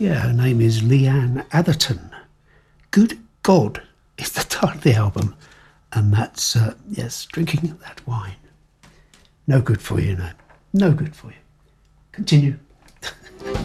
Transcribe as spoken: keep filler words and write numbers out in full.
Yeah, her name is Leanne Atherton. Good God is the title of the album. And that's, uh, yes, drinking that wine. No good for you, no. No good for you. Continue.